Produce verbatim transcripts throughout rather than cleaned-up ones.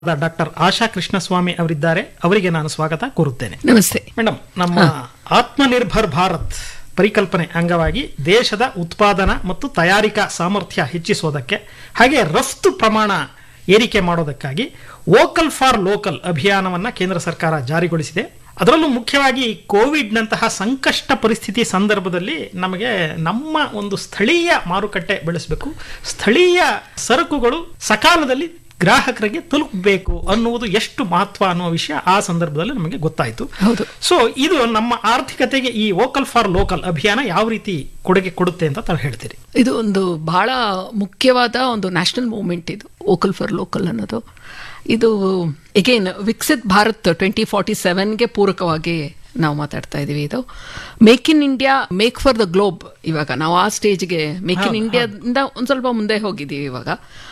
Doctor ಆಶಾ ಕೃಷ್ಣಸ್ವಾಮಿ ಅವರಿದ್ದಾರೆ. ಅವರಿಗೆ ನಾನು ಸ್ವಾಗತ ಕೋರುತ್ತೇನೆ. ನಮಸ್ತೆ ಮೇಡಮ್, ನಮ್ಮ ಆತ್ಮನಿರ್ಭರ್ ಭಾರತ್ ಪರಿಕಲ್ಪನೆ ಅಂಗವಾಗಿ ದೇಶದ ಉತ್ಪಾದನಾ ಮತ್ತು ತಯಾರಿಕಾ ಸಾಮರ್ಥ್ಯ ಹೆಚ್ಚಿಸುವುದಕ್ಕೆ ಹಾಗೆ ರಫ್ತು ಪ್ರಮಾಣ ಏರಿಕೆ ಮಾಡೋದಕ್ಕಾಗಿ ವೋಕಲ್ ಫಾರ್ ಲೋಕಲ್ ಅಭಿಯಾನವನ್ನ ಕೇಂದ್ರ ಸರ್ಕಾರ ಜಾರಿಗೊಳಿಸಿದೆ. ಅದರಲ್ಲೂ ಮುಖ್ಯವಾಗಿ ಕೋವಿಡ್ ನಂತಹ ಸಂಕಷ್ಟ ಪರಿಸ್ಥಿತಿ ಸಂದರ್ಭದಲ್ಲಿ ನಮಗೆ ನಮ್ಮ ಒಂದು ಸ್ಥಳೀಯ ಮಾರುಕಟ್ಟೆ ಬೆಳೆಸಬೇಕು, ಸ್ಥಳೀಯ ಸರಕುಗಳು ಸಕಾಲದಲ್ಲಿ ಗ್ರಾಹಕರಿಗೆ ತಲುಪಬೇಕು ಅನ್ನುವುದು ಎಷ್ಟು ಮಹತ್ವ ಅನ್ನುವ ವಿಷಯ ಆ ಸಂದರ್ಭದಲ್ಲಿ ನಮಗೆ ಗೊತ್ತಾಯಿತು. ಹೌದು. ಸೊ ಇದು ನಮ್ಮ ಆರ್ಥಿಕತೆಗೆ ಈ ವೋಕಲ್ ಫಾರ್ ಲೋಕಲ್ ಅಭಿಯಾನ ಯಾವ ರೀತಿ ಕೊಡುಗೆ ಕೊಡುತ್ತೆ ಅಂತ ತಾವು ಹೇಳ್ತೀರಿ? ಇದು ಒಂದು ಬಹಳ ಮುಖ್ಯವಾದ ಒಂದು ನ್ಯಾಷನಲ್ ಮೂವ್ಮೆಂಟ್ ಇದು ವೋಕಲ್ ಫಾರ್ ಲೋಕಲ್ ಅನ್ನೋದು. ಇದು again Viksit Bharat twenty forty ಸೆವೆನ್ಗೆ ಪೂರಕವಾಗಿ ನಾವು ಮಾತಾಡ್ತಾ ಇದೀವಿ. ಇದು make in India, make for the globe. ಇವಾಗ ನಾವು ಆ ಸ್ಟೇಜ್ಗೆ ಮೇಕ್ ಇನ್ ಇಂಡಿಯಾದಿಂದ ಒಂದ್ ಸ್ವಲ್ಪ ಮುಂದೆ ಹೋಗಿದ್ದೀವಿ. ಇವಾಗ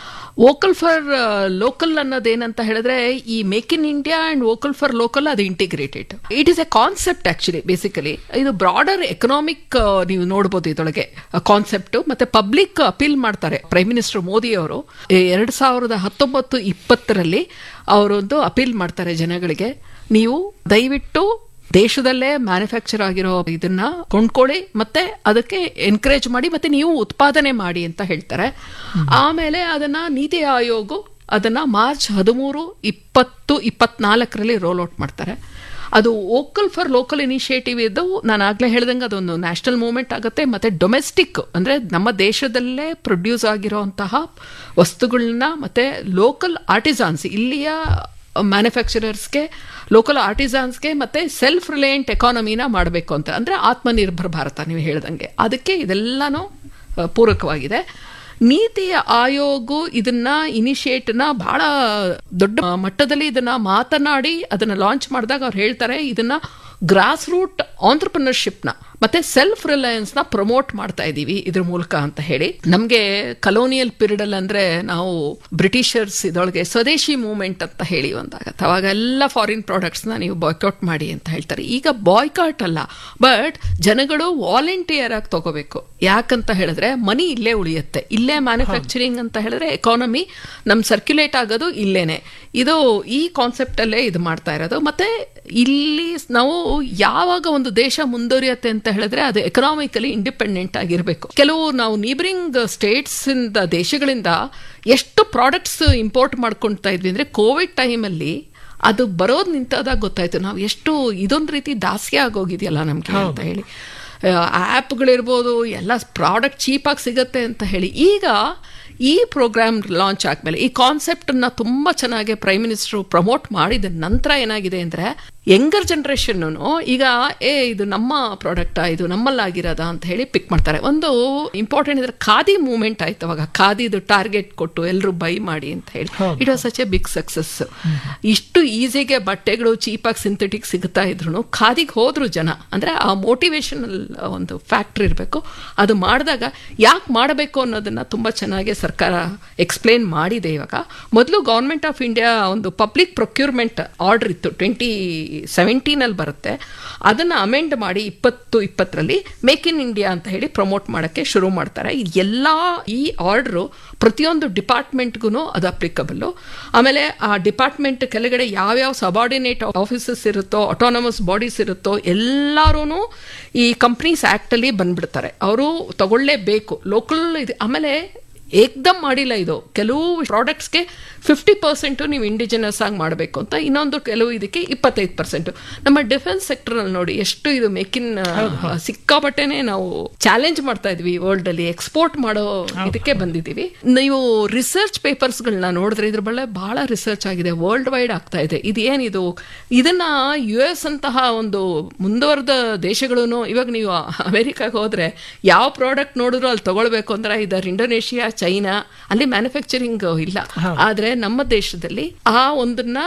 ವೋಕಲ್ ಫಾರ್ ಲೋಕಲ್ ಅನ್ನೋದೇನಂತ ಹೇಳಿದ್ರೆ, ಈ make in India and vocal for local ಅದು integrated. It is A concept actually. Basically ಇದು ಬ್ರಾಡರ್ ಎಕನಾಮಿಕ್, ನೀವು ನೋಡಬಹುದು ಇದೊಳಗೆ ಕಾನ್ಸೆಪ್ಟ್. ಮತ್ತೆ ಪಬ್ಲಿಕ್ ಅಪೀಲ್ ಮಾಡ್ತಾರೆ. ಪ್ರೈಮ್ ಮಿನಿಸ್ಟರ್ ಮೋದಿ ಅವರು ಎರಡ್ ಸಾವಿರದ ಹತ್ತೊಂಬತ್ತು ಇಪ್ಪತ್ತರಲ್ಲಿ ಅವರೊಂದು ಅಪೀಲ್ ಮಾಡ್ತಾರೆ ಜನಗಳಿಗೆ, ನೀವು ದಯವಿಟ್ಟು ದೇಶದಲ್ಲೇ ಮ್ಯಾನುಫ್ಯಾಕ್ಚರ್ ಆಗಿರೋ ಇದನ್ನ ಕೊಂಡ್ಕೊಳ್ಳಿ, ಮತ್ತೆ ಅದಕ್ಕೆ ಎನ್ಕರೇಜ್ ಮಾಡಿ, ಮತ್ತೆ ನೀವು ಉತ್ಪಾದನೆ ಮಾಡಿ ಅಂತ ಹೇಳ್ತಾರೆ. ಆಮೇಲೆ ಅದನ್ನ ನೀತಿ ಆಯೋಗ ಅದನ್ನ ಮಾರ್ಚ್ ಹದಿಮೂರು ಇಪ್ಪತ್ತು ಇಪ್ಪತ್ನಾಲ್ಕರಲ್ಲಿ ರೋಲ್ ಔಟ್ ಮಾಡ್ತಾರೆ. ಅದು ವೋಕಲ್ ಫಾರ್ ಲೋಕಲ್ ಇನಿಷಿಯೇಟಿವ್ ಇದು. ನಾನು ಆಗ್ಲೇ ಹೇಳ್ದಂಗೆ ಅದೊಂದು ನ್ಯಾಷನಲ್ ಮೂವ್ಮೆಂಟ್ ಆಗುತ್ತೆ. ಮತ್ತೆ ಡೊಮೆಸ್ಟಿಕ್ ಅಂದ್ರೆ ನಮ್ಮ ದೇಶದಲ್ಲೇ ಪ್ರೊಡ್ಯೂಸ್ ಆಗಿರೋಂತಹ ವಸ್ತುಗಳನ್ನ ಮತ್ತೆ ಲೋಕಲ್ ಆರ್ಟಿಸಾನ್ಸ್, ಇಲ್ಲಿಯ ಮ್ಯಾನುಫ್ಯಾಕ್ಚರರ್ಸ್ಗೆ, ಲೋಕಲ್ ಆರ್ಟಿಸಾನ್ಸ್ಗೆ ಮತ್ತೆ ಸೆಲ್ಫ್ ರಿಲಯಂಟ್ ಎಕಾನಮಿನ ಮಾಡಬೇಕು ಅಂತ, ಅಂದ್ರೆ ಆತ್ಮನಿರ್ಭರ ಭಾರತ ನೀವು ಹೇಳ್ದಂಗೆ. ಅದಕ್ಕೆ ಇದೆಲ್ಲಾನು ಪೂರಕವಾಗಿದೆ. ನೀತಿ ಆಯೋಗ ಇದನ್ನ ಇನಿಷಿಯೇಟ್ನ ಬಹಳ ದೊಡ್ಡ ಮಟ್ಟದಲ್ಲಿ ಇದನ್ನ ಮಾತನಾಡಿ ಅದನ್ನ ಲಾಂಚ್ ಮಾಡಿದಾಗ ಅವ್ರು ಹೇಳ್ತಾರೆ, ಇದನ್ನ ಗ್ರಾಸ್ ರೂಟ್ ಆಂಟ್ರಪ್ರಿನರ್ಶಿಪ್ನ ಮತ್ತೆ ಸೆಲ್ಫ್ ರಿಲಯನ್ಸ್ ನ ಪ್ರಮೋಟ್ ಮಾಡ್ತಾ ಇದೀವಿ ಇದ್ರ ಮೂಲಕ ಅಂತ ಹೇಳಿ. ನಮ್ಗೆ ಕಲೋನಿಯಲ್ ಪೀರಿಯಡ್ ಅಲ್ಲಿ ಅಂದ್ರೆ ನಾವು ಬ್ರಿಟಿಷರ್ಸ್ ಇದೊಳಗೆ ಸ್ವದೇಶಿ ಮೂವ್ಮೆಂಟ್ ಅಂತ ಹೇಳಿ ಒಂದಾಗತ್ತೆ. ಅವಾಗ ಎಲ್ಲ ಫಾರಿನ್ ಪ್ರಾಡಕ್ಟ್ಸ್ ನ ನೀವು ಬಾಯ್ಕಾಟ್ ಮಾಡಿ ಅಂತ ಹೇಳ್ತಾರೆ. ಈಗ ಬಾಯ್ಕಾಟ್ ಅಲ್ಲ, ಬಟ್ ಜನಗಳು ವಾಲಂಟಿಯರ್ ಆಗಿ ತಗೋಬೇಕು. ಯಾಕಂತ ಹೇಳಿದ್ರೆ ಮನಿ ಇಲ್ಲೇ ಉಳಿಯುತ್ತೆ. ಇಲ್ಲೇ ಮ್ಯಾನುಫ್ಯಾಕ್ಚರಿಂಗ್ ಅಂತ ಹೇಳಿದ್ರೆ ಎಕಾನಮಿ ನಮ್ ಸರ್ಕ್ಯುಲೇಟ್ ಆಗೋದು ಇಲ್ಲೇನೆ. ಇದು ಈ ಕಾನ್ಸೆಪ್ಟ್ ಅಲ್ಲೇ ಇದು ಮಾಡ್ತಾ ಇರೋದು. ಮತ್ತೆ ಇಲ್ಲಿ ನಾವು ಯಾವಾಗ ಒಂದು ದೇಶ ಮುಂದುವರಿಯುತ್ತೆ ಅಂತ ಹೇಳಿದ್ರೆ ಅದು ಎಕನಾಮಿಕಲಿ ಇಂಡಿಪೆಂಡೆಂಟ್ ಆಗಿರಬೇಕು. ಕೆಲವು ನಾವು ನೀಬರಿಂಗ್ ಸ್ಟೇಟ್ಸ್ ಇಂದ ದೇಶಗಳಿಂದ ಎಷ್ಟು ಪ್ರಾಡಕ್ಟ್ಸ್ ಇಂಪೋರ್ಟ್ ಮಾಡ್ಕೊಳ್ತಾ ಇದ್ವಿ ಅಂದ್ರೆ ಕೋವಿಡ್ ಟೈಮ್ ಅಲ್ಲಿ ಅದು ಬರೋದು ನಿಂತಾದಾಗ ಗೊತ್ತಾಯ್ತು ನಾವು ಎಷ್ಟು ಇದೊಂದು ರೀತಿ ದಾಸ್ಯ ಆಗೋಗಿದೆಯಲ್ಲ ನಮ್ಗೆ ಅಂತ ಹೇಳಿ. ಆ್ಯಪ್ಗಳಿರ್ಬೋದು, ಎಲ್ಲ ಪ್ರಾಡಕ್ಟ್ ಚೀಪಾಗಿ ಸಿಗತ್ತೆ ಅಂತ ಹೇಳಿ. ಈಗ ಈ ಪ್ರೋಗ್ರಾಮ್ ಲಾಂಚ್ ಆದ್ಮೇಲೆ ಈ ಕಾನ್ಸೆಪ್ಟ್ ಅನ್ನ ತುಂಬಾ ಚೆನ್ನಾಗಿ ಪ್ರೈಮ್ ಮಿನಿಸ್ಟರ್ ಪ್ರಮೋಟ್ ಮಾಡಿದ ನಂತರ ಏನಾಗಿದೆ ಅಂದ್ರೆ ಯಂಗರ್ ಜನರೇಷನ್ ಈಗ ಏ ಇದು ನಮ್ಮ ಪ್ರಾಡಕ್ಟಾ, ಇದು ನಮ್ಮಲ್ಲಾಗಿರೋದ ಅಂತ ಹೇಳಿ ಪಿಕ್ ಮಾಡ್ತಾರೆ. ಒಂದು ಇಂಪಾರ್ಟೆಂಟ್ ಇದ್ರೆ ಖಾದಿ ಮೂವ್ಮೆಂಟ್ ಆಯ್ತು. ಅವಾಗ ಖಾದಿದು ಟಾರ್ಗೆಟ್ ಕೊಟ್ಟು ಎಲ್ಲರೂ ಬೈ ಮಾಡಿ ಅಂತ ಹೇಳಿ it was such A big success. ಇಷ್ಟು ಈಸಿಗೆ ಬಟ್ಟೆಗಳು ಚೀಪಾಗಿ ಸಿಂಥೆಟಿಕ್ ಸಿಗ್ತಾ ಇದ್ರು ಖಾದಿಗೆ ಹೋದ್ರು ಜನ. ಅಂದ್ರೆ ಆ ಮೋಟಿವೇಶನಲ್ ಒಂದು ಫ್ಯಾಕ್ಟರ್ ಇರಬೇಕು. ಅದು ಮಾಡಿದಾಗ ಯಾಕೆ ಮಾಡಬೇಕು ಅನ್ನೋದನ್ನ ತುಂಬಾ ಚೆನ್ನಾಗಿ ಸರ್ಕಾರ ಎಕ್ಸ್ಪ್ಲೇನ್ ಮಾಡಿದೆ. ಇವಾಗ ಮೊದಲು ಗವರ್ಮೆಂಟ್ ಆಫ್ ಇಂಡಿಯಾ ಒಂದು ಪಬ್ಲಿಕ್ ಪ್ರೊಕ್ಯೂರ್ಮೆಂಟ್ ಆರ್ಡರ್ ಇತ್ತು, ಟ್ವೆಂಟಿ ಸೆವೆಂಟೀನ್ ಅಲ್ಲಿ ಬರುತ್ತೆ. ಅದನ್ನ ಅಮೆಂಡ್ ಮಾಡಿ ಇಪ್ಪತ್ತು ಇಪ್ಪತ್ತರಲ್ಲಿ ಮೇಕ್ ಇನ್ ಇಂಡಿಯಾ ಅಂತ ಹೇಳಿ ಪ್ರಮೋಟ್ ಮಾಡಕ್ಕೆ ಶುರು ಮಾಡ್ತಾರೆ. ಎಲ್ಲಾ ಈ ಆರ್ಡರ್ ಪ್ರತಿಯೊಂದು ಡಿಪಾರ್ಟ್ಮೆಂಟ್ಗೂ ಅದು ಅಪ್ಲಿಕಬಲ್. ಆಮೇಲೆ ಆ ಡಿಪಾರ್ಟ್ಮೆಂಟ್ ಕೆಳಗಡೆ ಯಾವ್ಯಾವ ಸಬಾರ್ಡಿನೇಟ್ ಆಫೀಸಸ್ ಇರುತ್ತೋ, ಆಟೋನಮಸ್ ಬಾಡೀಸ್ ಇರುತ್ತೋ ಎಲ್ಲಾರು ಈ ಕಂಪ್ನೀಸ್ ಆಕ್ಟ್ ಅಲ್ಲಿ ಬಂದ್ಬಿಡ್ತಾರೆ. ಅವರು ತಗೊಳ್ಳೇಬೇಕು ಲೋಕಲ್. ಆಮೇಲೆ ಏಕ್ದಮ್ ಮಾಡಿಲ್ಲ ಇದು. ಕೆಲವು ಪ್ರಾಡಕ್ಟ್ಸ್ಗೆ ಫಿಫ್ಟಿ ಪರ್ಸೆಂಟ್ ನೀವು ಇಂಡಿಜಿನಸ್ ಆಗಿ ಮಾಡಬೇಕು ಅಂತ, ಇನ್ನೊಂದು ಕೆಲವು ಇದಕ್ಕೆ ಇಪ್ಪತ್ತೈದು ಪರ್ಸೆಂಟ್. ನಮ್ಮ ಡಿಫೆನ್ಸ್ ಸೆಕ್ಟರ್ ಅಲ್ಲಿ ನೋಡಿ ಎಷ್ಟು ಇದು ಮೇಕ್ ಇನ್ ಸಿಕ್ಕಾಪಟ್ಟೆನೆ ನಾವು ಚಾಲೆಂಜ್ ಮಾಡ್ತಾ ಇದ್ವಿ ವರ್ಲ್ಡ್ ಅಲ್ಲಿ, ಎಕ್ಸ್ಪೋರ್ಟ್ ಮಾಡೋ ಇದಕ್ಕೆ ಬಂದಿದ್ದೀವಿ. ನೀವು ರಿಸರ್ಚ್ ಪೇಪರ್ಸ್ ಗಳನ್ನ ನೋಡಿದ್ರೆ ಇದ್ರ ಬಳ್ಳೆ ಬಹಳ ರಿಸರ್ಚ್ ಆಗಿದೆ, ವರ್ಲ್ಡ್ ವೈಡ್ ಆಗ್ತಾ ಇದೆ. ಇದು ಏನಿದು, ಇದನ್ನ ಯು ಎಸ್ ಅಂತಹ ಒಂದು ಮುಂದುವರೆದ ದೇಶಗಳು, ಇವಾಗ ನೀವು ಅಮೆರಿಕಾಗೆ ಹೋದ್ರೆ ಯಾವ ಪ್ರಾಡಕ್ಟ್ ನೋಡಿದ್ರು ಅಲ್ಲಿ ತಗೊಳ್ಬೇಕು ಅಂದ್ರೆ ಇದರ ಇಂಡೋನೇಷಿಯಾ, ಚೈನಾ, ಅಲ್ಲಿ ಮ್ಯಾನುಫ್ಯಾಕ್ಚರಿಂಗ್ ಇಲ್ಲ. ಆದ್ರೆ ನಮ್ಮ ದೇಶದಲ್ಲಿ ಆ ಒಂದನ್ನ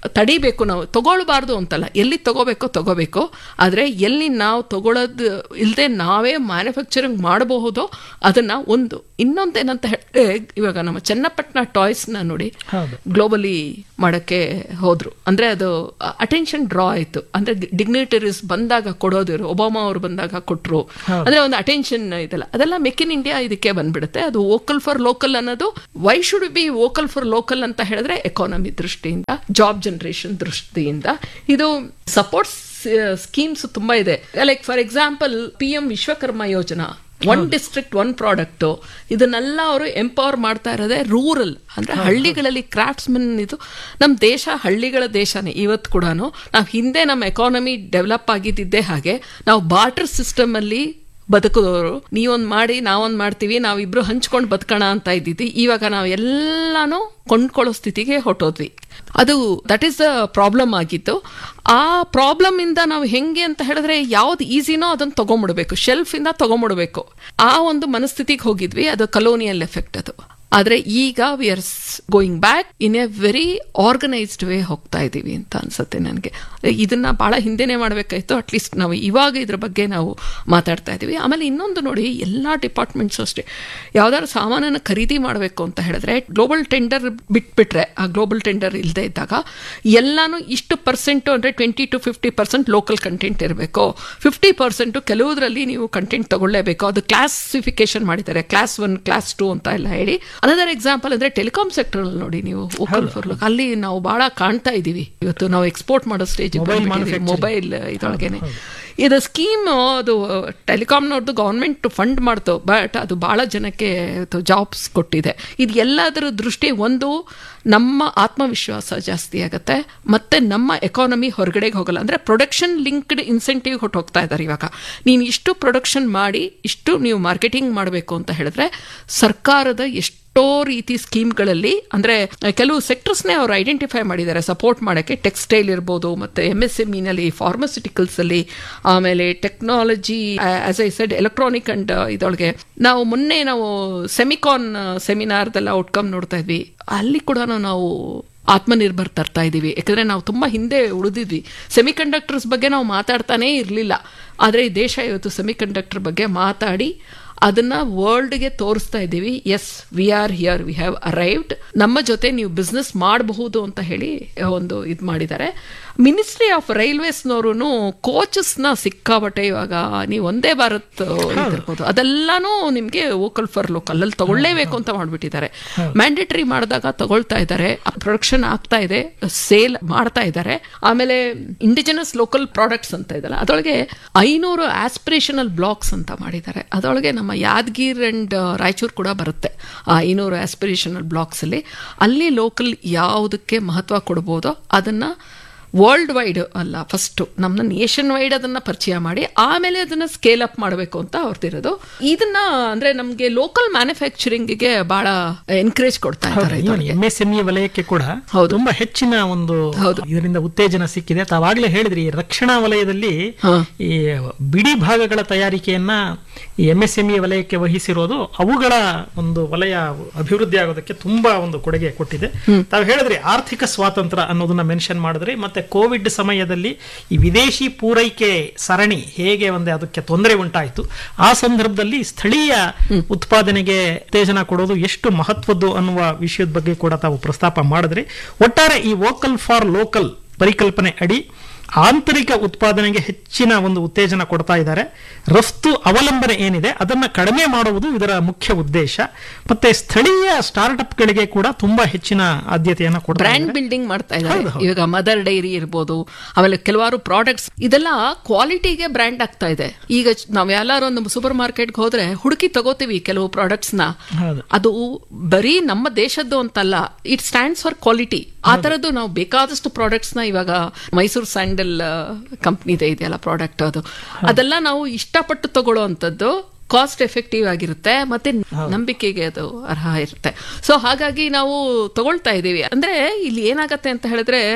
ತಡಿಬೇಕು. ನಾವು ತಗೊಳ್ಬಾರ್ದು ಅಂತಲ್ಲ, ಎಲ್ಲಿ ತಗೋಬೇಕೋ ತಗೋಬೇಕು, ಆದ್ರೆ ಎಲ್ಲಿ ನಾವು ತಗೊಳ್ಳೋದು ಇಲ್ಲದೆ ನಾವೇ ಮ್ಯಾನುಫ್ಯಾಕ್ಚರಿಂಗ್ ಮಾಡಬಹುದೋ ಅದನ್ನ ಒಂದು. ಇನ್ನೊಂದೇನಂತ ಹೇಳಿದ್ರೆ, ಇವಾಗ ನಮ್ಮ ಚನ್ನಪಟ್ಟಣ ಟಾಯ್ಸ್ ನ ನೋಡಿ ಗ್ಲೋಬಲಿ ಮಾಡಕ್ಕೆ ಹೋದ್ರು, ಅಂದ್ರೆ ಅದು ಅಟೆನ್ಷನ್ ಡ್ರಾ ಆಯ್ತು. ಅಂದ್ರೆ ಡಿಗ್ನಿಟರೀಸ್ ಬಂದಾಗ ಕೊಡೋದು, ಒಬಾಮಾ ಅವರು ಬಂದಾಗ ಕೊಟ್ರು, ಅಂದ್ರೆ ಒಂದು ಅಟೆನ್ಷನ್ ಇದೆಲ್ಲ, ಅದೆಲ್ಲ ಮೇಕ್ ಇನ್ ಇಂಡಿಯಾ ಇದಕ್ಕೆ ಬಂದ್ಬಿಡುತ್ತೆ. ಅದು ವೋಕಲ್ ಫಾರ್ ಲೋಕಲ್ ಅನ್ನೋದು, why should be vocal for local ಅಂತ ಹೇಳಿದ್ರೆ ಎಕಾನಮಿ ದೃಷ್ಟಿಯಿಂದ, ಜಾಬ್ ಜನರೇಷನ್ ದೃಷ್ಟಿಯಿಂದ ಇದು ಸಪೋರ್ಟ್ ಸ್ಕೀಮ್ಸ್ ತುಂಬಾ ಇದೆ. Like for example P M Vishwakarma Yojana, one district one product, ಇದನ್ನೆಲ್ಲ ಅವರು ಎಂಪವರ್ ಮಾಡ್ತಾ ಇರೋದೇ ರೂರಲ್ ಅಂದ್ರೆ ಹಳ್ಳಿಗಳಲ್ಲಿ ಕ್ರಾಫ್ಟ್ಸ್ ಮನ್. ಇದು ನಮ್ಮ ದೇಶ ಹಳ್ಳಿಗಳ ದೇಶನೇ ಇವತ್ತು ಕೂಡ. ನಾವು ಹಿಂದೆ ನಮ್ಮ ಎಕಾನಮಿ ಡೆವಲಪ್ ಆಗಿದ್ದಿದ್ದೇ ಹಾಗೆ, ನಾವು ಬಾರ್ಟರ್ ಸಿಸ್ಟಮ್ ಅಲ್ಲಿ ಬದುಕಿದವರು, ನೀವೊಂದ್ ಮಾಡಿ ನಾವೊಂದ್ ಮಾಡ್ತೀವಿ, ನಾವಿಬ್ರು ಹಂಚ್ಕೊಂಡು ಬದುಕೋಣ ಅಂತ ಇದ್ದಿದ್ವಿ. ಇವಾಗ ನಾವು ಎಲ್ಲಾನು ಕೊಂಡ್ಕೊಳ್ಳೋ ಸ್ಥಿತಿಗೆ ಹೊಟ್ಟೋದ್ವಿ. ಅದು ದಟ್ ಈಸ್ ದ ಪ್ರಾಬ್ಲಮ್ ಆಗಿತ್ತು. ಆ ಪ್ರಾಬ್ಲಮ್ ಇಂದ ನಾವು ಹೆಂಗೆ ಅಂತ ಹೇಳಿದ್ರೆ, ಯಾವ್ದು ಈಸಿನೋ ಅದನ್ನ ತಗೊಂಡ್ಬಿಡ್ಬೇಕು, ಶೆಲ್ಫ್ ಇಂದ ತಗೊಂಡ್ಬಿಡ್ಬೇಕು, ಆ ಒಂದು ಮನಸ್ಥಿತಿಗೆ ಹೋಗಿದ್ವಿ. ಅದು ಕಲೋನಿಯಲ್ ಎಫೆಕ್ಟ್ ಅದು. ಆದ್ರೆ ಈಗ we are going back in a very organised way ಹೋಗ್ತಾ ಇದೀವಿ ಅಂತ ಅನ್ಸುತ್ತೆ ನನಗೆ. ಇದನ್ನ ಬಹಳ ಹಿಂದೆನೆ ಮಾಡ್ಬೇಕಾಯ್ತು. ಅಟ್ಲೀಸ್ಟ್ ನಾವು ಇವಾಗ ಇದ್ರ ಬಗ್ಗೆ ನಾವು ಮಾತಾಡ್ತಾ ಇದೀವಿ. ಆಮೇಲೆ ಇನ್ನೊಂದು ನೋಡಿ, ಎಲ್ಲಾ ಡಿಪಾರ್ಟ್ಮೆಂಟ್ಸ್ ಅಷ್ಟೇ, ಯಾವ್ದಾದ್ರು ಸಾಮಾನನ್ನು ಖರೀದಿ ಮಾಡಬೇಕು ಅಂತ ಹೇಳಿದ್ರೆ ಗ್ಲೋಬಲ್ ಟೆಂಡರ್ ಬಿಟ್ಬಿಟ್ರೆ, ಆ ಗ್ಲೋಬಲ್ ಟೆಂಡರ್ ಇಲ್ಲದೆ ಇದ್ದಾಗ ಎಲ್ಲಾನು ಇಷ್ಟು ಪರ್ಸೆಂಟ್ ಅಂದ್ರೆ twenty two fifty percent local content ಇರಬೇಕು, ಫಿಫ್ಟಿ ಪರ್ಸೆಂಟ್ ಕೆಲವುದ್ರಲ್ಲಿ ನೀವು ಕಂಟೆಂಟ್ ತಗೊಳ್ಳೇಬೇಕು. ಅದು ಕ್ಲಾಸಿಫಿಕೇಶನ್ ಮಾಡಿದ್ದಾರೆ, ಕ್ಲಾಸ್ ಒನ್ ಕ್ಲಾಸ್ ಟು ಅಂತ ಎಲ್ಲ ಹೇಳಿ. ಅನದರ್ ಎಕ್ಸಾಂಪಲ್ ಅಂದ್ರೆ ಟೆಲಿಕಾಂ ಸೆಕ್ಟರ್ ಅಲ್ಲಿ ನೋಡಿ ನೀವು, ವೋಕಲ್ ಫಾರ್ ಲೋಕಲ್ ಅಲ್ಲಿ ನಾವು ಬಹಳ ಕಾಣ್ತಾ ಇದೀವಿ. ಇವತ್ತು ನಾವು ಎಕ್ಸ್ಪೋರ್ಟ್ ಮಾಡೋ ಸ್ಟೇಜ್, ಮೊಬೈಲ್ ಇದೊಳಗೇನೆ ಇದು ಸ್ಕೀಮ್, ಅದು ಟೆಲಿಕಾಂನವ್ರದ್ದು ಗವರ್ಮೆಂಟ್ ಫಂಡ್ ಮಾಡ್ತು, ಬಟ್ ಅದು ಬಹಳ ಜನಕ್ಕೆ ಜಾಬ್ಸ್ ಕೊಟ್ಟಿದೆ. ಇದು ಎಲ್ಲದರ ದೃಷ್ಟಿ, ಒಂದು ನಮ್ಮ ಆತ್ಮವಿಶ್ವಾಸ ಜಾಸ್ತಿ ಆಗುತ್ತೆ, ಮತ್ತೆ ನಮ್ಮ ಎಕಾನಮಿ ಹೊರಗಡೆಗೆ ಹೋಗಲ್ಲ. ಅಂದ್ರೆ ಪ್ರೊಡಕ್ಷನ್ ಲಿಂಕ್ಡ್ ಇನ್ಸೆಂಟಿವ್ ಹೊಟ್ಟು ಹೋಗ್ತಾ ಇದ್ದಾರೆ. ಇವಾಗ ನೀನು ಇಷ್ಟು ಪ್ರೊಡಕ್ಷನ್ ಮಾಡಿ ಇಷ್ಟು ನೀವು ಮಾರ್ಕೆಟಿಂಗ್ ಮಾಡಬೇಕು ಅಂತ ಹೇಳಿದ್ರೆ, ಸರ್ಕಾರದ ಎಷ್ಟು ಎಷ್ಟೋ ರೀತಿ ಸ್ಕೀಮ್ಗಳಲ್ಲಿ, ಅಂದ್ರೆ ಕೆಲವು ಸೆಕ್ಟರ್ಸ್ನೇ ಅವರು ಐಡೆಂಟಿಫೈ ಮಾಡಿದ್ದಾರೆ ಸಪೋರ್ಟ್ ಮಾಡೋಕ್ಕೆ. ಟೆಕ್ಸ್ಟೈಲ್ ಇರ್ಬೋದು, ಮತ್ತೆ ಎಂ ಎಸ್ ಎಂ ಇನಲ್ಲಿ, ಫಾರ್ಮಸ್ಯೂಟಿಕಲ್ಸ್ ಅಲ್ಲಿ, ಆಮೇಲೆ technology, as I said electronic and ಇದೊಳಗೆ. ನಾವು ಮೊನ್ನೆ ನಾವು ಸೆಮಿಕಾನ್ ಸೆಮಿನಾರ್ದೆಲ್ಲ ಔಟ್ಕಮ್ ನೋಡ್ತಾ ಇದ್ವಿ, ಅಲ್ಲಿ ಕೂಡ ನಾವು ಆತ್ಮನಿರ್ಭರ್ ತರ್ತಾ ಇದೀವಿ. ಯಾಕಂದ್ರೆ ನಾವು ತುಂಬಾ ಹಿಂದೆ ಉಳಿದಿದ್ವಿ. ಸೆಮಿಕಂಡಕ್ಟರ್ಸ್ ಬಗ್ಗೆ ನಾವು ಮಾತಾಡ್ತಾನೇ ಇರಲಿಲ್ಲ, ಆದ್ರೆ ಈ ದೇಶ ಇವತ್ತು ಸೆಮಿಕಂಡಕ್ಟರ್ ಬಗ್ಗೆ ಮಾತಾಡಿ ಅದನ್ನ ವರ್ಲ್ಡ್ಗೆ ತೋರಿಸ್ತಾ ಇದ್ದೀವಿ. S, we are here, we have arrived, ನಮ್ಮ ಜೊತೆ ನೀವು ಬಿಸ್ನೆಸ್ ಮಾಡಬಹುದು ಅಂತ ಹೇಳಿ ಒಂದು ಇದು ಮಾಡಿದ್ದಾರೆ. ಮಿನಿಸ್ಟ್ರಿ ಆಫ್ ರೈಲ್ವೇಸ್ನವರು ಕೋಚಸ್ನ ಸಿಕ್ಕಾಬಟ್ಟೆ ಇವಾಗ ನೀವು ಒಂದೇ ಭಾರತ್ ಇರ್ಬೋದು, ಅದೆಲ್ಲಾನು ನಿಮ್ಗೆ ವೋಕಲ್ ಫಾರ್ ಲೋಕಲ್ ಅಲ್ಲಿ ತಗೊಳ್ಳೇಬೇಕು ಅಂತ ಮಾಡ್ಬಿಟ್ಟಿದ್ದಾರೆ. ಮ್ಯಾಂಡೇಟರಿ ಮಾಡಿದಾಗ ತಗೊಳ್ತಾ ಇದ್ದಾರೆ, ಪ್ರೊಡಕ್ಷನ್ ಆಗ್ತಾ ಇದೆ, ಸೇಲ್ ಮಾಡ್ತಾ ಇದ್ದಾರೆ. ಆಮೇಲೆ ಇಂಡಿಜಿನಸ್ ಲೋಕಲ್ ಪ್ರಾಡಕ್ಟ್ಸ್ ಅಂತ ಇದಲ್ಲ, ಅದರೊಳಗೆ ಐನೂರು ಆಸ್ಪಿರೇಷನಲ್ ಬ್ಲಾಕ್ಸ್ ಅಂತ ಮಾಡಿದ್ದಾರೆ. ಅದರೊಳಗೆ ನಮ್ಮ ಯಾದಗಿರ್ ಅಂಡ್ ರಾಯಚೂರು ಕೂಡ ಬರುತ್ತೆ. ಆ ಐನೂರು ಆಸ್ಪಿರೇಷನಲ್ ಬ್ಲಾಕ್ಸ್ ಅಲ್ಲಿ ಅಲ್ಲಿ ಲೋಕಲ್ ಯಾವುದಕ್ಕೆ ಮಹತ್ವ ಕೊಡ್ಬೋದೋ ಅದನ್ನ ವರ್ಲ್ಡ್ ವೈಡ್ ಅಲ್ಲ, ಫಸ್ಟ್ ನಮ್ಮ ನೇಷನ್ ವೈಡ್ ಅದನ್ನ ಪರಿಚಯ ಮಾಡಿ ಆಮೇಲೆ ಅದನ್ನ ಸ್ಕೇಲ್ ಅಪ್ ಮಾಡಬೇಕು ಅಂತ ಹೊರತಿರೋದು. ಇದನ್ನ ಅಂದ್ರೆ ನಮ್ಗೆ ಲೋಕಲ್ ಮ್ಯಾನುಫ್ಯಾಕ್ಚರಿಂಗ್ಗೆ ಬಹಳ ಎನ್ಕರೇಜ್ ಕೊಡ್ತಾ ಇದ್ದಾರೆ. ಎಂಎಸ್ಎಂಇ ವಲಯಕ್ಕೆ ಕೂಡ ತುಂಬಾ ಹೆಚ್ಚಿನ ಒಂದು ಇದರಿಂದ ಉತ್ತೇಜನ ಸಿಕ್ಕಿದೆ. ತಾವಾಗ್ಲೇ ಹೇಳಿದ್ರಿ, ರಕ್ಷಣಾ ವಲಯದಲ್ಲಿ ಈ ಬಿಡಿ ಭಾಗಗಳ ತಯಾರಿಕೆಯನ್ನ ಈ ಎಂಎಸ್ಎಂಇ ವಲಯಕ್ಕೆ ವಹಿಸಿರೋದು ಅವುಗಳ ಒಂದು ವಲಯ ಅಭಿವೃದ್ಧಿ ಆಗೋದಕ್ಕೆ ತುಂಬಾ ಒಂದು ಕೊಡುಗೆ ಕೊಟ್ಟಿದೆ. ತಾವು ಹೇಳಿದ್ರಿ ಆರ್ಥಿಕ ಸ್ವಾತಂತ್ರ್ಯ ಅನ್ನೋದನ್ನ ಮೆನ್ಷನ್ ಮಾಡಿದ್ರಿ. ಮತ್ತೆ ಕೋವಿಡ್ ಸಮಯದಲ್ಲಿ ಈ ವಿದೇಶಿ ಪೂರೈಕೆ ಸರಣಿ ಹೇಗೆ ಒಂದೇ ಅದಕ್ಕೆ ತೊಂದರೆ ಉಂಟಾಯಿತು, ಆ ಸಂದರ್ಭದಲ್ಲಿ ಸ್ಥಳೀಯ ಉತ್ಪಾದನೆಗೆ ಉತ್ತೇಜನ ಕೊಡೋದು ಎಷ್ಟು ಮಹತ್ವದ್ದು ಅನ್ನುವ ವಿಷಯದ ಬಗ್ಗೆ ಕೂಡ ತಾವು ಪ್ರಸ್ತಾಪ ಮಾಡಿದ್ರಿ. ಒಟ್ಟಾರೆ ಈ ವೋಕಲ್ ಫಾರ್ ಲೋಕಲ್ ಪರಿಕಲ್ಪನೆ ಅಡಿ ಆಂತರಿಕ ಉತ್ಪಾದನೆಗೆ ಹೆಚ್ಚಿನ ಒಂದು ಉತ್ತೇಜನ ಕೊಡ್ತಾ ಇದ್ದಾರೆ. ರಫ್ತು ಅವಲಂಬನೆ ಏನಿದೆ ಅದನ್ನ ಕಡಿಮೆ ಮಾಡುವುದು ಇದರ ಮುಖ್ಯ ಉದ್ದೇಶ. ಮತ್ತೆ ಸ್ಥಳೀಯ ಸ್ಟಾರ್ಟ್ಅಪ್ ಗಳಿಗೆ ಕೂಡ ತುಂಬಾ ಹೆಚ್ಚಿನ ಆದ್ಯತೆಯನ್ನು ಕೊಡ್ತಾರೆ. ಬ್ರ್ಯಾಂಡ್ ಬಿಲ್ಡಿಂಗ್ ಮಾಡ್ತಾ ಇದ್ದಾರೆ. ಇವಾಗ ಮದರ್ ಡೈರಿ ಇರ್ಬೋದು, ಆಮೇಲೆ ಕೆಲವಾರು ಪ್ರಾಡಕ್ಟ್ಸ್ ಇದೆಲ್ಲ ಕ್ವಾಲಿಟಿಗೆ ಬ್ರ್ಯಾಂಡ್ ಆಗ್ತಾ ಇದೆ. ಈಗ ನಾವ್ ಎಲ್ಲಾರು ಒಂದು ಸೂಪರ್ ಮಾರ್ಕೆಟ್ಗೆ ಹೋದ್ರೆ ಹುಡುಕಿ ತಗೋತೀವಿ ಕೆಲವು ಪ್ರಾಡಕ್ಟ್ಸ್ ನ, ಅದು ಬರೀ ನಮ್ಮ ದೇಶದ್ದು ಅಂತಲ್ಲ, ಇಟ್ ಸ್ಟ್ಯಾಂಡ್ಸ್ ಫಾರ್ ಕ್ವಾಲಿಟಿ. ಆ ತರದ್ದು ನಾವು ಬೇಕಾದಷ್ಟು ಪ್ರಾಡಕ್ಟ್ಸ್ ನ ಇವಾಗ ಮೈಸೂರು ಸ್ಯಾಂಡಲ್ ಕಂಪ್ನಿ ಇದೆಯಲ್ಲ ಪ್ರಾಡಕ್ಟ್, ಅದು ಅದೆಲ್ಲ ನಾವು ಇಷ್ಟಪಟ್ಟು ತಗೊಳ್ಳೋ ಅಂತದ್ದು, ಕಾಸ್ಟ್ ಎಫೆಕ್ಟಿವ್ ಆಗಿರುತ್ತೆ, ಮತ್ತೆ ನಂಬಿಕೆಗೆ ಅದು ಅರ್ಹ ಇರುತ್ತೆ. ಸೊ ಹಾಗಾಗಿ ನಾವು ತಗೊಳ್ತಾ ಇದ್ದೀವಿ. ಅಂದ್ರೆ ಇಲ್ಲಿ ಏನಾಗತ್ತೆ ಅಂತ ಹೇಳಿದ್ರೆ,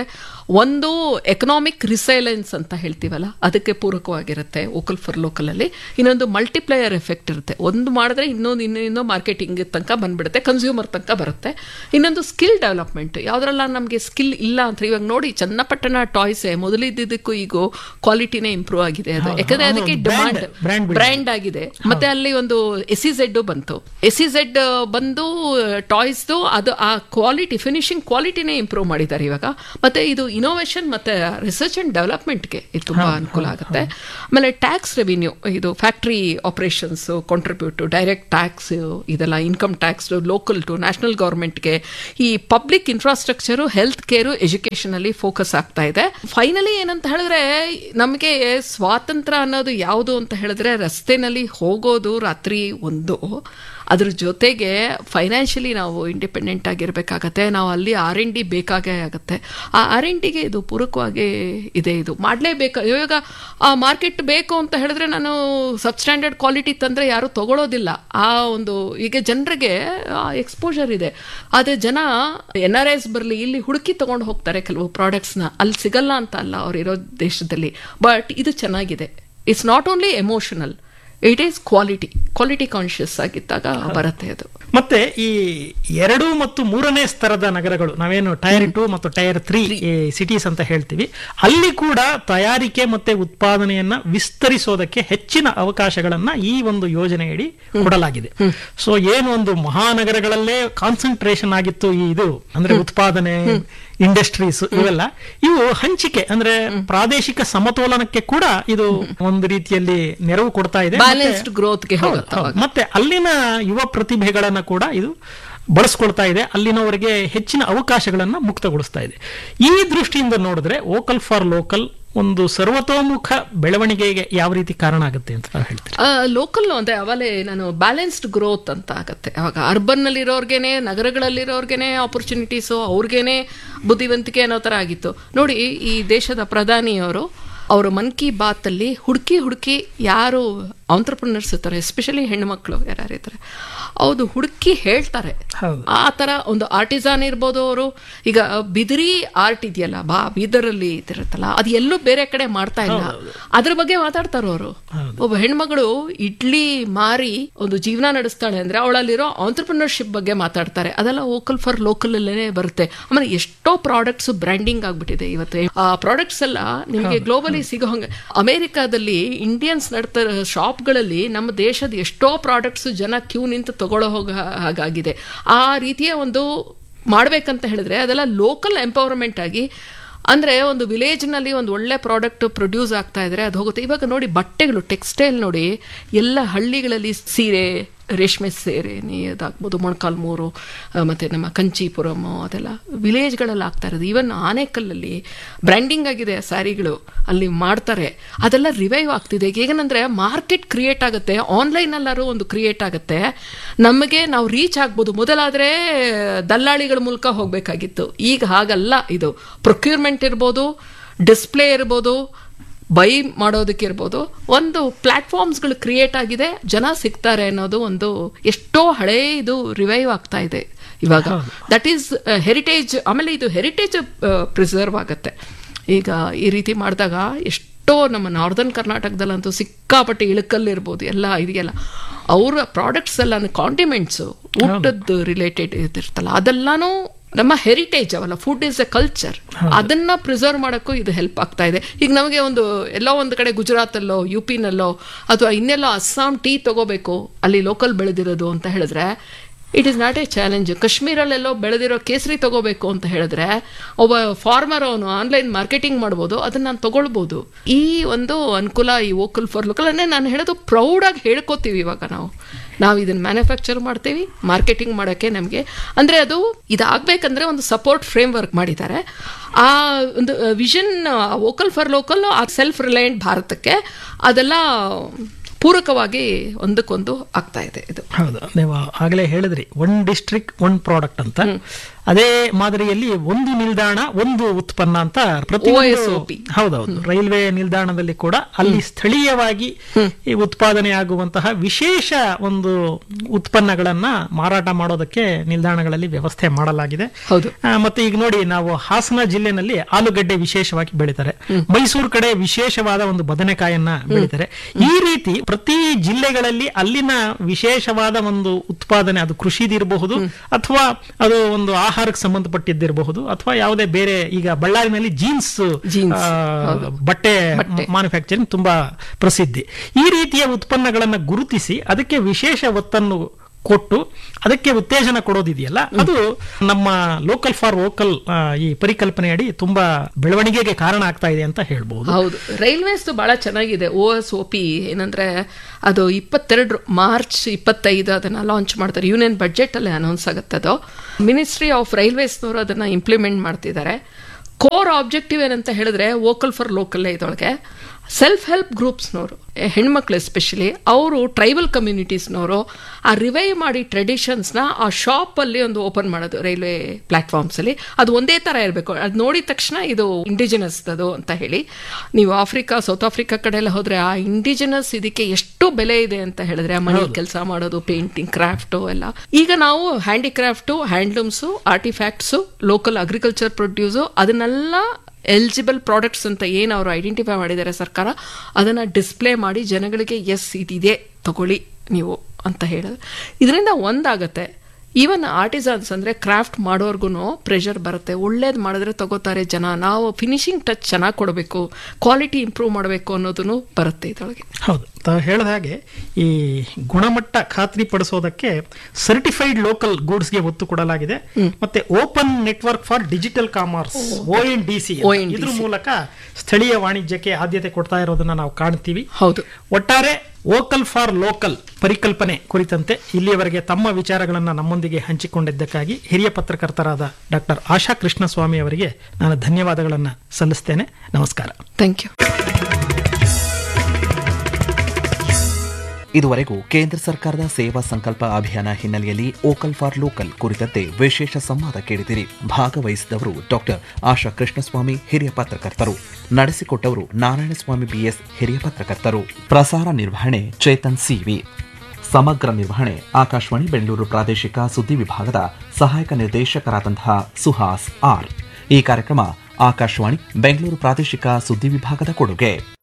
ಒಂದು ಎಕನಾಮಿಕ್ ರಿಸೈಲೆನ್ಸ್ ಅಂತ ಹೇಳ್ತೀವಲ್ಲ, ಅದಕ್ಕೆ ಪೂರಕವಾಗಿರುತ್ತೆ ವೋಕಲ್ ಫಾರ್ ಲೋಕಲ್ ಅಲ್ಲಿ. ಇನ್ನೊಂದು ಮಲ್ಟಿಪ್ಲೇಯರ್ ಎಫೆಕ್ಟ್ ಇರುತ್ತೆ. ಒಂದು ಮಾಡಿದ್ರೆ ಇನ್ನೊಂದು ಇನ್ನೂ ಇನ್ನೂ ಮಾರ್ಕೆಟಿಂಗ್ ತನಕ ಬಂದ್ಬಿಡುತ್ತೆ, ಕನ್ಸ್ಯೂಮರ್ ತನಕ ಬರುತ್ತೆ. ಇನ್ನೊಂದು ಸ್ಕಿಲ್ ಡೆವಲಪ್ಮೆಂಟ್. ಯಾವ್ದ್ರಲ್ಲ ನಮಗೆ ಸ್ಕಿಲ್ ಇಲ್ಲ ಅಂತ ಇವಾಗ ನೋಡಿ, ಚನ್ನಪಟ್ಟಣ ಟಾಯ್ಸ್ ಮೊದಲಿದ್ದಕ್ಕೂ ಈಗ ಕ್ವಾಲಿಟಿನೇ ಇಂಪ್ರೂವ್ ಆಗಿದೆ. ಅದು ಯಾಕಂದ್ರೆ ಅದಕ್ಕೆ ಡಿಮಾಂಡ್ ಬ್ರ್ಯಾಂಡ್ ಆಗಿದೆ. ಮತ್ತೆ ಅಲ್ಲಿ ಒಂದು ಎಸ್ ಸಿ ಝೆಡ್ ಬಂತು. ಎಸ್ ಸಿ ಝೆಡ್ ಬಂದು ಟಾಯ್ಸ್ದು ಅದು ಆ ಕ್ವಾಲಿಟಿ, ಫಿನಿಶಿಂಗ್ ಕ್ವಾಲಿಟಿನೇ ಇಂಪ್ರೂವ್ ಮಾಡಿದ್ದಾರೆ ಇವಾಗ. ಮತ್ತೆ ಇದು ಇನೋವೇಷನ್ ಮತ್ತೆ ರಿಸರ್ಚ್ ಅಂಡ್ ಡೆವಲಪ್ಮೆಂಟ್ಗೆ ಇದು ತುಂಬಾ ಅನುಕೂಲ ಆಗುತ್ತೆ. ಆಮೇಲೆ ಟ್ಯಾಕ್ಸ್ ರೆವಿನ್ಯೂ, ಇದು factory operations contribute, direct tax, ಇದೆಲ್ಲ income tax local to national ಗವರ್ಮೆಂಟ್ಗೆ. ಈ public infrastructure, health care, education ಅಲ್ಲಿ ಫೋಕಸ್ ಆಗ್ತಾ ಇದೆ. ಫೈನಲಿ ಏನಂತ ಹೇಳಿದ್ರೆ, ನಮಗೆ ಸ್ವಾತಂತ್ರ್ಯ ಅನ್ನೋದು ಯಾವುದು ಅಂತ ಹೇಳಿದ್ರೆ ರಸ್ತೆನಲ್ಲಿ ಹೋಗೋದು ರಾತ್ರಿ ಒಂದು, ಅದ್ರ ಜೊತೆಗೆ ಫೈನಾನ್ಷಿಯಲಿ ನಾವು ಇಂಡಿಪೆಂಡೆಂಟ್ ಆಗಿರ್ಬೇಕಾಗತ್ತೆ. ನಾವು ಅಲ್ಲಿ ಆರ್ ಎನ್ ಡಿ ಬೇಕಾಗೇ ಆಗುತ್ತೆ. ಆ ಆರ್ ಎನ್ ಡಿಗೆ ಇದು ಪೂರಕವಾಗಿ ಇದೆ. ಇದು ಮಾಡಲೇಬೇಕು. ಇವಾಗ ಆ ಮಾರ್ಕೆಟ್ ಬೇಕು ಅಂತ ಹೇಳಿದ್ರೆ ನಾನು ಸಬ್ಸ್ಟ್ಯಾಂಡರ್ಡ್ ಕ್ವಾಲಿಟಿ ತಂದ್ರೆ ಯಾರು ತಗೊಳ್ಳೋದಿಲ್ಲ. ಆ ಒಂದು ಈಗ ಜನರಿಗೆ ಎಕ್ಸ್ಪೋಜರ್ ಇದೆ. ಅದೇ ಜನ ಎನ್ ಆರ್ ಐಸ್ ಬರಲಿ ಇಲ್ಲಿ ಹುಡುಕಿ ತಗೊಂಡು ಹೋಗ್ತಾರೆ ಕೆಲವು ಪ್ರಾಡಕ್ಟ್ಸ್ನ. ಅಲ್ಲಿ ಸಿಗಲ್ಲ ಅಂತ ಅಲ್ಲ ಅವರಿರೋ ದೇಶದಲ್ಲಿ, ಬಟ್ ಇದು ಚೆನ್ನಾಗಿದೆ. It's not only emotional, it is quality quality conscious ಆಗಿದ್ದಾಗ ಬರುತ್ತೆ ಅದು. ಮತ್ತೆ ಈ ಎರಡು ಮತ್ತು ಮೂರನೇ ಸ್ತರದ ನಗರಗಳು, ನಾವೇನು ಟೈರ್ ಟು ಮತ್ತು ಟೈರ್ ತ್ರೀ ಸಿಟೀಸ್ ಅಂತ ಹೇಳ್ತೀವಿ, ಅಲ್ಲಿ ಕೂಡ ತಯಾರಿಕೆ ಮತ್ತೆ ಉತ್ಪಾದನೆಯನ್ನ ವಿಸ್ತರಿಸೋದಕ್ಕೆ ಹೆಚ್ಚಿನ ಅವಕಾಶಗಳನ್ನ ಈ ಒಂದು ಯೋಜನೆಯಡಿ ಕೊಡಲಾಗಿದೆ. ಸೊ ಏನು ಒಂದು ಮಹಾನಗರಗಳಲ್ಲೇ ಕಾನ್ಸಂಟ್ರೇಷನ್ ಆಗಿತ್ತು ಈ ಇದು ಅಂದ್ರೆ ಉತ್ಪಾದನೆ, ಇಂಡಸ್ಟ್ರೀಸ್ ಇವೆಲ್ಲ, ಇವು ಹಂಚಿಕೆ ಅಂದ್ರೆ ಪ್ರಾದೇಶಿಕ ಸಮತೋಲನಕ್ಕೆ ಕೂಡ ಇದು ಒಂದು ರೀತಿಯಲ್ಲಿ ನೆರವು ಕೊಡ್ತಾ ಇದೆ. ಬ್ಯಾಲೆನ್ಸ್ಡ್ ಗ್ರೋತ್ಗೆ ಮತ್ತೆ ಅಲ್ಲಿನ ಯುವ ಪ್ರತಿಭೆಗಳನ್ನ ಕೂಡ ಇದು ಬಳಸ್ಕೊಳ್ತಾ ಇದೆ. ಅಲ್ಲಿನವರಿಗೆ ಹೆಚ್ಚಿನ ಅವಕಾಶಗಳನ್ನ ಮುಕ್ತಗೊಳಿಸ್ತಾ ಇದೆ. ಈ ದೃಷ್ಟಿಯಿಂದ ನೋಡಿದ್ರೆ ವೋಕಲ್ ಫಾರ್ ಲೋಕಲ್ ಒಂದು ಸರ್ವತೋಮುಖ ಬೆಳವಣಿಗೆಗೆ ಯಾವ ರೀತಿ ಕಾರಣ ಆಗುತ್ತೆ ಅಂತ ನಾವು ಹೇಳ್ತೀವಿ. ಲೋಕಲ್ ಅಂದ್ರೆ ಅವಲೇ ನಾನು ಬ್ಯಾಲೆನ್ಸ್ಡ್ ಗ್ರೋತ್ ಅಂತ ಆಗುತ್ತೆ. ಅವಾಗ ಅರ್ಬನ್ ನಲ್ಲಿರೋರ್ಗೆನೆ, ನಗರಗಳಲ್ಲಿರೋರ್ಗೆನೆ ಆಪರ್ಚುನಿಟೀಸು, ಅವ್ರಿಗೇನೆ ಬುದ್ಧಿವಂತಿಕೆ ಅನ್ನೋ ತರ ಆಗಿತ್ತು ನೋಡಿ. ಈ ದೇಶದ ಪ್ರಧಾನಿಯವರು ಅವರು ಮನ್ ಕಿ ಬಾತ್ ಅಲ್ಲಿ ಹುಡುಕಿ ಹುಡುಕಿ ಯಾರು ಆಂಟ್ರಪ್ರಿನರ್ಸ್ ಇರ್ತಾರೆ, ಎಸ್ಪೆಷಲಿ ಹೆಣ್ಮಕ್ಳು ಯಾರ್ಯಾರು ಇರ್ತಾರೆ, ಹೌದು ಹುಡುಕಿ ಹೇಳ್ತಾರೆ. ಆ ತರ ಒಂದು ಆರ್ಟಿಸಾನ್ ಇರ್ಬೋದು. ಅವರು ಈಗ ಬಿದಿರಿ ಆರ್ಟ್ ಇದೆಯಲ್ಲ, ಬಾ ಬೀದರಲ್ಲಿ ಇದಿರುತ್ತಲ್ಲ, ಅದು ಎಲ್ಲೂ ಬೇರೆ ಕಡೆ ಮಾಡ್ತಾ ಇಲ್ಲ. ಅದ್ರ ಬಗ್ಗೆ ಮಾತಾಡ್ತಾರ ಅವರು. ಒಬ್ಬ ಹೆಣ್ಮಗಳು ಇಡ್ಲಿ ಮಾರಿ ಒಂದು ಜೀವನ ನಡೆಸ್ತಾಳೆ ಅಂದ್ರೆ ಅವಳಲ್ಲಿರೋ ಆಂಟ್ರಪ್ರಿನರ್ಶಿಪ್ ಬಗ್ಗೆ ಮಾತಾಡ್ತಾರೆ. ಅದೆಲ್ಲ ವೋಕಲ್ ಫಾರ್ ಲೋಕಲ್ ಅಲ್ಲೇ ಬರುತ್ತೆ. ಆಮೇಲೆ ಎಷ್ಟೋ ಪ್ರಾಡಕ್ಟ್ಸ್ ಬ್ರ್ಯಾಂಡಿಂಗ್ ಆಗ್ಬಿಟ್ಟಿದೆ ಇವತ್ತು. ಆ ಪ್ರಾಡಕ್ಟ್ಸ್ ಎಲ್ಲ ನಿಮಗೆ ಗ್ಲೋಬಲಿ ಸಿಗೋ ಹಂಗೆ. ಅಮೆರಿಕಾದಲ್ಲಿ ಇಂಡಿಯನ್ಸ್ ನಡ್ತಾ ಶಾಪ್ಗಳಲ್ಲಿ ನಮ್ಮ ದೇಶದ ಎಷ್ಟೋ ಪ್ರಾಡಕ್ಟ್ಸ್ ಜನ ಕ್ಯೂ ನಿಂತು ತಗೊಳ್ಳೋ ಹೋಗ ಹಾಗಾಗಿದೆ. ಆ ರೀತಿಯ ಒಂದು ಮಾಡ್ಬೇಕಂತ ಹೇಳಿದ್ರೆ ಅದೆಲ್ಲ ಲೋಕಲ್ ಎಂಪವರ್ಮೆಂಟ್ ಆಗಿ, ಅಂದ್ರೆ ಒಂದು ವಿಲೇಜ್ ನಲ್ಲಿ ಒಂದು ಒಳ್ಳೆ ಪ್ರಾಡಕ್ಟ್ ಪ್ರೊಡ್ಯೂಸ್ ಆಗ್ತಾ ಇದ್ರೆ ಅದು ಹೋಗುತ್ತೆ. ಇವಾಗ ನೋಡಿ ಬಟ್ಟೆಗಳು, ಟೆಕ್ಸ್ಟೈಲ್ ನೋಡಿ, ಎಲ್ಲ ಹಳ್ಳಿಗಳಲ್ಲಿ ಸೀರೆ, ರೇಷ್ಮೆ ಸೀರೆ ಅದಾಗ್ಬೋದು, ಮೊಣಕಾಲ್ಮೂರು ಮತ್ತೆ ನಮ್ಮ ಕಂಚೀಪುರಂ, ಅದೆಲ್ಲ ವಿಲೇಜ್ಗಳಲ್ಲಿ ಆಗ್ತಾ ಇರೋದು. ಈವನ್ ಆನೇಕಲ್ಲಲ್ಲಿ ಬ್ರ್ಯಾಂಡಿಂಗ್ ಆಗಿದೆ ಸ್ಯಾರಿಗಳು, ಅಲ್ಲಿ ಮಾಡ್ತಾರೆ. ಅದೆಲ್ಲ ರಿವೈವ್ ಆಗ್ತಿದೆ. ಹೇಗಂದ್ರೆ ಮಾರ್ಕೆಟ್ ಕ್ರಿಯೇಟ್ ಆಗುತ್ತೆ, ಆನ್ಲೈನ್ ಅಲ್ಲಾರು ಒಂದು ಕ್ರಿಯೇಟ್ ಆಗುತ್ತೆ. ನಮಗೆ ನಾವು ರೀಚ್ ಆಗ್ಬೋದು. ಮೊದಲಾದ್ರೆ ದಲ್ಲಾಳಿಗಳ ಮೂಲಕ ಹೋಗ್ಬೇಕಾಗಿತ್ತು, ಈಗ ಹಾಗಲ್ಲ. ಇದು ಪ್ರೊಕ್ಯೂರ್ಮೆಂಟ್ ಇರ್ಬೋದು, ಡಿಸ್ಪ್ಲೇ ಇರ್ಬೋದು, ಬೈ ಮಾಡೋದಕ್ಕೆ ಇರ್ಬೋದು, ಒಂದು ಪ್ಲಾಟ್ಫಾರ್ಮ್ಸ್ಗಳು ಕ್ರಿಯೇಟ್ ಆಗಿದೆ, ಜನ ಸಿಗ್ತಾರೆ ಅನ್ನೋದು ಒಂದು ಎಷ್ಟೋ ಹಳೇ ಇದು ರಿವೈವ್ ಆಗ್ತಾ ಇದೆ ಇವಾಗ. That is heritage. ಆಮೇಲೆ ಇದು ಹೆರಿಟೇಜ್ ಪ್ರಿಸರ್ವ್ ಆಗುತ್ತೆ ಈಗ ಈ ರೀತಿ ಮಾಡಿದಾಗ. ಎಷ್ಟೋ ನಮ್ಮ ನಾರ್ದರ್ನ್ ಕರ್ನಾಟಕದಲ್ಲಂತೂ ಸಿಕ್ಕಾಪಟ್ಟೆ ಇಳಕಲ್ಲಿರ್ಬೋದು, ಎಲ್ಲ ಇದೆಯಲ್ಲ, ಅವರ ಪ್ರಾಡಕ್ಟ್ಸ್ ಎಲ್ಲ ಕಾಂಟಿಮೆಂಟ್ಸು, ಊಟದ್ದು ರಿಲೇಟೆಡ್ ಇದಿರ್ತಲ್ಲ, ಅದೆಲ್ಲಾನು ನಮ್ಮ ಹೆರಿಟೇಜ್ ಅವಲ್ಲ. Food is A culture. ಅದನ್ನ ಪ್ರಿಸರ್ವ್ ಮಾಡೋಕ್ಕೂ ಇದು ಹೆಲ್ಪ್ ಆಗ್ತಾ ಇದೆ. ಈಗ ನಮಗೆ ಒಂದು ಎಲ್ಲೋ ಒಂದು ಕಡೆ ಗುಜರಾತಲ್ಲೋ, ಯು ಪಿನಲ್ಲೋ ಅಥವಾ ಇನ್ನೆಲ್ಲೋ ಅಸ್ಸಾಂ ಟೀ ತಗೋಬೇಕು, ಅಲ್ಲಿ ಲೋಕಲ್ ಬೆಳೆದಿರೋದು ಅಂತ ಹೇಳಿದ್ರೆ it is not A challenge. ಕಾಶ್ಮೀರಲ್ಲೆಲ್ಲೋ ಬೆಳೆದಿರೋ ಕೇಸರಿ ತಗೋಬೇಕು ಅಂತ ಹೇಳಿದ್ರೆ ಒಬ್ಬ ಫಾರ್ಮರ್ ಅವನು ಆನ್ಲೈನ್ ಮಾರ್ಕೆಟಿಂಗ್ ಮಾಡ್ಬೋದು, ಅದನ್ನ ನಾನು ತಗೊಳ್ಬೋದು. ಈ ಒಂದು ಅನುಕೂಲ ಈ ವೋಕಲ್ ಫಾರ್ ಲೋಕಲ್ ಅನ್ನೇ ನಾನು ಹೇಳೋದು ಪ್ರೌಡಾಗಿ ಹೇಳ್ಕೋತೀವಿ. ಇವಾಗ ನಾವು ನಾವು ಇದನ್ನ ಮ್ಯಾನುಫ್ಯಾಕ್ಚರ್ ಮಾಡ್ತೀವಿ, ಮಾರ್ಕೆಟಿಂಗ್ ಮಾಡೋಕ್ಕೆ ನಮಗೆ ಅಂದರೆ ಅದು ಇದಾಗಬೇಕಂದ್ರೆ ಒಂದು ಸಪೋರ್ಟ್ ಫ್ರೇಮ್ ವರ್ಕ್ ಮಾಡಿದ್ದಾರೆ. ಆ ಒಂದು ವಿಷನ್ ವೋಕಲ್ ಫಾರ್ ಲೋಕಲ್, ಆ ಸೆಲ್ಫ್ ರಿಲಯಂಟ್ ಭಾರತಕ್ಕೆ ಅದೆಲ್ಲ ಪೂರಕವಾಗಿ ಒಂದಕ್ಕೊಂದು ಆಗ್ತಾ ಇದೆ ಇದು. ಹೌದು, ನೀವು ಆಗಲೇ ಹೇಳಿದ್ರಿ ಒನ್ ಡಿಸ್ಟ್ರಿಕ್ಟ್ ಒನ್ ಪ್ರಾಡಕ್ಟ್ ಅಂತ. ಅದೇ ಮಾದರಿಯಲ್ಲಿ ಒಂದು ನಿಲ್ದಾಣ ಒಂದು ಉತ್ಪನ್ನ ಅಂತ O S O P. ಹೌದೌದು, ರೈಲ್ವೆ ನಿಲ್ದಾಣದಲ್ಲಿ ಕೂಡ ಅಲ್ಲಿ ಸ್ಥಳೀಯವಾಗಿ ಈ ಉತ್ಪಾದನೆಯಾಗುವಂತಹ ವಿಶೇಷ ಒಂದು ಉತ್ಪನ್ನಗಳನ್ನ ಮಾರಾಟ ಮಾಡೋದಕ್ಕೆ ನಿಲ್ದಾಣಗಳಲ್ಲಿ ವ್ಯವಸ್ಥೆ ಮಾಡಲಾಗಿದೆ. ಹೌದು. ಆ, ಮತ್ತೆ ಈಗ ನೋಡಿ, ನಾವು ಹಾಸನ ಜಿಲ್ಲೆನಲ್ಲಿ ಆಲೂಗಡ್ಡೆ ವಿಶೇಷವಾಗಿ ಬೆಳೀತಾರೆ, ಮೈಸೂರು ಕಡೆ ವಿಶೇಷವಾದ ಒಂದು ಬದನೆಕಾಯನ್ನ ಬೆಳೀತಾರೆ. ಈ ರೀತಿ ಪ್ರತಿ ಜಿಲ್ಲೆಗಳಲ್ಲಿ ಅಲ್ಲಿನ ವಿಶೇಷವಾದ ಒಂದು ಉತ್ಪಾದನೆ, ಅದು ಕೃಷಿದಿರಬಹುದು ಅಥವಾ ಅದು ಒಂದು ಆಹಾರಕ್ಕೆ ಸಂಬಂಧಪಟ್ಟಿದ್ದಿರಬಹುದು ಅಥವಾ ಯಾವುದೇ ಬೇರೆ, ಈಗ ಬಳ್ಳಾರಿನಲ್ಲಿ ಜೀನ್ಸ್ ಜೀನ್ಸ್, ಬಟ್ಟೆ ಮ್ಯಾನುಫ್ಯಾಕ್ಚರಿಂಗ್ ತುಂಬಾ ಪ್ರಸಿದ್ಧಿ. ಈ ರೀತಿಯ ಉತ್ಪನ್ನಗಳನ್ನು ಗುರುತಿಸಿ ಅದಕ್ಕೆ ವಿಶೇಷ ಒತ್ತನ್ನು ಕೊಟ್ಟು ಅದಕ್ಕೆ ಉತ್ತೇಜನ ಕೊಡೋದಿದೆಯಲ್ಲ, ಅದು ನಮ್ಮ ಲೋಕಲ್ ಫಾರ್ ವೋಕಲ್ ಈ ಪರಿಕಲ್ಪನೆಯಡಿ ತುಂಬಾ ಬೆಳವಣಿಗೆಗೆ ಕಾರಣ ಆಗ್ತಾ ಇದೆ ಅಂತ ಹೇಳ್ಬಹುದು. ಹೌದು, ರೈಲ್ವೇಸ್ ಬಹಳ ಚೆನ್ನಾಗಿದೆ. ಓ ಎಸ್ ಒ ಪಿ ಏನಂದ್ರೆ ಅದು ಇಪ್ಪತ್ತೆರಡು ಮಾರ್ಚ್ ಇಪ್ಪತ್ತೈದು ಅದನ್ನ ಲಾಂಚ್ ಮಾಡ್ತಾರೆ. ಯೂನಿಯನ್ ಬಜೆಟ್ ಅಲ್ಲಿ ಅನೌನ್ಸ್ ಆಗುತ್ತೆ. ಅದು ಮಿನಿಸ್ಟ್ರಿ ಆಫ್ ರೈಲ್ವೇಸ್ನವರು ಅದನ್ನ ಇಂಪ್ಲಿಮೆಂಟ್ ಮಾಡ್ತಿದ್ದಾರೆ. ಕೋರ್ ಆಬ್ಜೆಕ್ಟಿವ್ ಏನಂತ ಹೇಳಿದ್ರೆ vocal for local. ಇದೊಳಗೆ self help ಗ್ರೂಪ್ಸ್ನವರು, ಹೆಣ್ಮಕ್ಳು ಎಸ್ಪೆಷಲಿ, ಅವರು ಟ್ರೈಬಲ್ ಕಮ್ಯುನಿಟೀಸ್ನವರು ಆ ರಿವೈವ್ ಮಾಡಿ ಟ್ರೆಡಿಷನ್ಸ್ನ ಆ ಶಾಪಲ್ಲಿ ಒಂದು ಓಪನ್ ಮಾಡೋದು ರೈಲ್ವೆ ಪ್ಲಾಟ್ಫಾರ್ಮ್ಸ್ ಅಲ್ಲಿ. ಅದು ಒಂದೇ ತರ ಇರಬೇಕು. ಅದು ನೋಡಿದ ತಕ್ಷಣ ಇದು ಇಂಡಿಜಿನಸ್ ಅದು ಅಂತ ಹೇಳಿ. ನೀವು ಆಫ್ರಿಕಾ, ಸೌತ್ ಆಫ್ರಿಕಾ ಕಡೆ ಎಲ್ಲ ಹೋದ್ರೆ ಆ ಇಂಡಿಜಿನಸ್ ಇದಕ್ಕೆ ಎಷ್ಟು ಬೆಲೆ ಇದೆ ಅಂತ ಹೇಳಿದ್ರೆ, ಮನೆ ಕೆಲಸ ಮಾಡೋದು, ಪೇಂಟಿಂಗ್, ಕ್ರಾಫ್ಟು ಎಲ್ಲ. ಈಗ ನಾವು ಹ್ಯಾಂಡಿಕ್ರಾಫ್ಟು, ಹ್ಯಾಂಡ್ಲೂಮ್ಸು, ಆರ್ಟಿಫ್ಯಾಕ್ಟ್ಸು, ಲೋಕಲ್ ಅಗ್ರಿಕಲ್ಚರ್ ಪ್ರೊಡ್ಯೂಸು, ಅದನ್ನೆಲ್ಲ ಎಲಿಜಿಬಲ್ ಪ್ರಾಡಕ್ಟ್ಸ್ ಅಂತ ಏನು ಅವರು ಐಡೆಂಟಿಫೈ ಮಾಡಿದ್ದಾರೆ ಸರ್ಕಾರ, ಅದನ್ನ ಡಿಸ್ಪ್ಲೇ ಮಾಡಿ ಜನಗಳಿಗೆ ಎಸ್ ಇದಿದೆ ತಗೊಳ್ಳಿ ನೀವು ಅಂತ ಹೇಳೋದು. ಇದರಿಂದ ಒಂದಾಗತ್ತೆ, ಈವನ್ ಆರ್ಟಿಸನ್ಸ್ ಅಂದ್ರೆ ಕ್ರಾಫ್ಟ್ ಮಾಡೋರ್ಗು ಪ್ರೆಷರ್ ಬರುತ್ತೆ. ಒಳ್ಳೇದು ಮಾಡಿದ್ರೆ ತಗೋತಾರೆ ಜನ, ನಾವು ಫಿನಿಶಿಂಗ್ ಟಚ್ ಚೆನ್ನಾಗಿ ಕೊಡಬೇಕು, ಕ್ವಾಲಿಟಿ ಇಂಪ್ರೂವ್ ಮಾಡಬೇಕು ಅನ್ನೋದನ್ನು ಬರುತ್ತೆ ಇದರೊಳಗೆ. ಹೌದು, ತಾವು ಹೇಳಿದ ಹಾಗೆ ಈ ಗುಣಮಟ್ಟ ಖಾತ್ರಿ ಪಡಿಸೋದಕ್ಕೆ ಸರ್ಟಿಫೈಡ್ ಲೋಕಲ್ ಗೂಡ್ಸ್ಗೆ ಒತ್ತು ಕೊಡಲಾಗಿದೆ. ಮತ್ತೆ open network for digital commerce, O N D C, ಇದ್ರ ಮೂಲಕ ಸ್ಥಳೀಯ ವಾಣಿಜ್ಯಕ್ಕೆ ಆದ್ಯತೆ ಕೊಡ್ತಾ ಇರೋದನ್ನ ನಾವು ಕಾಣ್ತೀವಿ. ಹೌದು, ಒಟ್ಟಾರೆ ವೋಕಲ್ ಫಾರ್ ಲೋಕಲ್ ಪರಿಕಲ್ಪನೆ ಕುರಿತಂತೆ ಇಲ್ಲಿಯವರೆಗೆ ತಮ್ಮ ವಿಚಾರಗಳನ್ನು ನಮ್ಮೊಂದಿಗೆ ಹಂಚಿಕೊಂಡಿದ್ದಕ್ಕಾಗಿ ಹಿರಿಯ ಪತ್ರಕರ್ತರಾದ ಡಾಕ್ಟರ್ ಆಶಾ ಕೃಷ್ಣಸ್ವಾಮಿ ಅವರಿಗೆ ನಾನು ಧನ್ಯವಾದಗಳನ್ನು ಸಲ್ಲಿಸ್ತೇನೆ. ನಮಸ್ಕಾರ. Thank you. ಇದುವರೆಗೂ ಕೇಂದ್ರ ಸರ್ಕಾರದ ಸೇವಾ ಸಂಕಲ್ಪ ಅಭಿಯಾನ ಹಿನ್ನೆಲೆಯಲ್ಲಿ ವೋಕಲ್ ಫಾರ್ ಲೋಕಲ್ ಕುರಿತಂತೆ ವಿಶೇಷ ಸಂವಾದ ಕೇಳಿದಿರಿ. ಭಾಗವಹಿಸಿದವರು ಡಾಕ್ಟರ್ ಆಶಾ ಕೃಷ್ಣಸ್ವಾಮಿ, ಹಿರಿಯ ಪತ್ರಕರ್ತರು. ನಡೆಸಿಕೊಟ್ಟವರು ನಾರಾಯಣಸ್ವಾಮಿ ಬಿಎಸ್, ಹಿರಿಯ ಪತ್ರಕರ್ತರು. ಪ್ರಸಾರ ನಿರ್ವಹಣೆ ಚೇತನ್ ಸಿವಿ. ಸಮಗ್ರ ನಿರ್ವಹಣೆ ಆಕಾಶವಾಣಿ ಬೆಂಗಳೂರು ಪ್ರಾದೇಶಿಕ ಸುದ್ದಿ ವಿಭಾಗದ ಸಹಾಯಕ ನಿರ್ದೇಶಕರಾದಂತಹ ಸುಹಾಸ್ ಆರ್. ಈ ಕಾರ್ಯಕ್ರಮ ಆಕಾಶವಾಣಿ ಬೆಂಗಳೂರು ಪ್ರಾದೇಶಿಕ ಸುದ್ದಿ ವಿಭಾಗದ ಕೊಡುಗೆ.